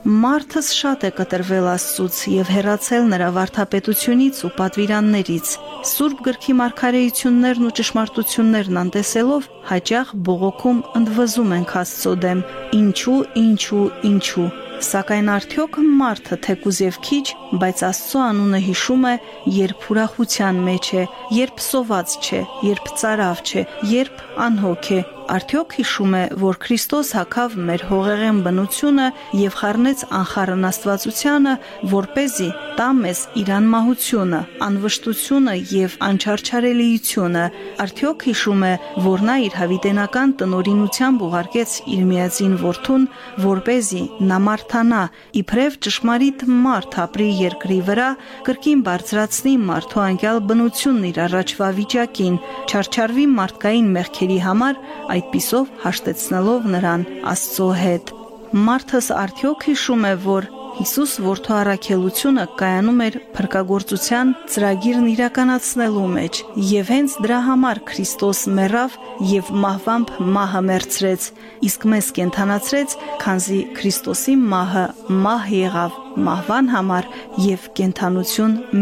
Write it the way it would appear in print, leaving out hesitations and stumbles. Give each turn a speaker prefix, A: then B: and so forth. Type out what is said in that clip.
A: Մարդս շատ է կտրվել Աստծուց եւ հեռացել նրա վարդապետությունից ու պատվիրաններից։ Սուրբ գրքի մարգարեություններն ու ճշմարտություններն անտեսելով հաճախ բողոքում ընդվզում ենք Աստծո դեմ. Ինչու։ Սակայն արդյոք մարդը թեկուզ եւ քիչ, բայց Աստծո անունը հիշում է, երբ ուրախության մեջ է, երբ սոված չէ, երբ ծարավ չէ, երբ անհոգ է։ Արդյոք հիշում է, որ Քրիստոս հագավ մեր հողեղեն բնությունը եւ խառնեց անխառն Աստվածությանը, որպեսզի տա մեզ իր անմահությունը, անվշտությունը եւ անչարչարելիությունը։ Արդյոք հիշում է, որ նա իր հավիտենական տնօրինությամբ ուղարկեց իր միածին որդուն, որպեսզի նա մարդանա, իբրև ճշմարիտ մարդ ապրի երկրի վրա, կրկին բարձրացնի մարդու անկյալ բնությունն իր առաջվա վիճակին, չարչարվի մարդկային մեղքերի համար, այդպիսով հաշտեցնելով նրան Աստծո հետ։ Մարդս արդյոք հիշում է, որ Հիսուս որդու առաքելությունը կայանում էր փրկagorցության ծրագիրն իրականացնելու մեջ, եւ հենց դրա համար Քրիստոս մեռավ եւ մահվամբ մահը մերցրեց, իսկ մեզ կենդանացրեց, քանզի Քրիստոսի մահը մահ եղավ մահվան համար եւ կենդանություն